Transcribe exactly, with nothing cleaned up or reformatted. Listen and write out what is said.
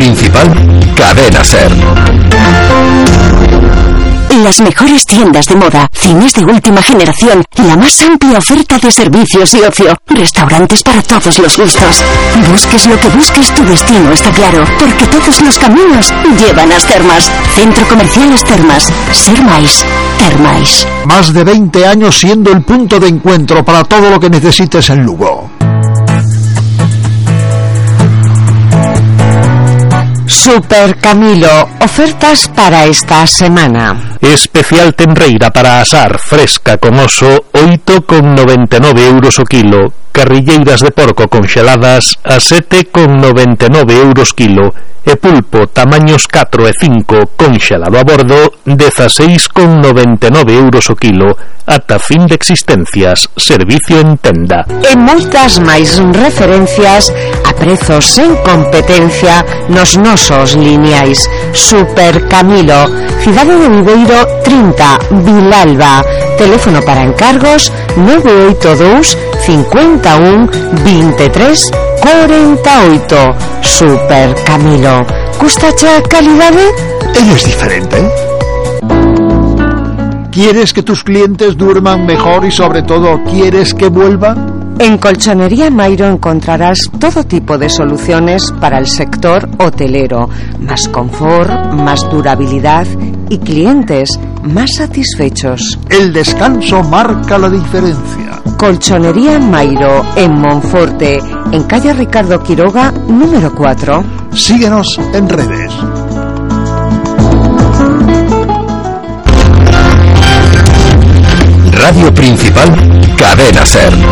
Principal, Cadena SER. Las mejores tiendas de moda, cines de última generación, la más amplia oferta de servicios y ocio, restaurantes para todos los gustos. Busques lo que busques, tu destino está claro, porque todos los caminos llevan a Termas. Centro Comercial Termas. Ser máis, ter máis. Más de veinte años siendo el punto de encuentro para todo lo que necesites en Lugo. Super Camilo, ofertas para esta semana. Especial tenreira para asar fresca con oso, oito con noventa e nove euros o kilo. Carrilleiras de porco congeladas a sete con noventa e nove euros kilo. E pulpo tamaños catro e cinco congelado a bordo, dezasseis con noventa e nove euros o kilo. Ata fin de existencias, servicio en tenda. E moitas máis referencias a prezos sen competencia nos nosos lineais. Super Camilo, Cidade de Viveiro trinta, Vilalba. Teléfono para encargos nove oito dous, cincuenta e un, veintitrés, cuarenta y ocho. Super Camilo. Gustache a calidade? Ella es diferente. ¿Quieres que tus clientes duerman mejor y sobre todo quieres que vuelvan? En Colchonería Mairo encontrarás todo tipo de soluciones para el sector hotelero, más confort, más durabilidad y clientes más satisfechos. El descanso marca la diferencia. Colchonería Mairo en Monforte, en calle Ricardo Quiroga, número cuatro. Síguenos en redes. Radio Principal, Cadena SER.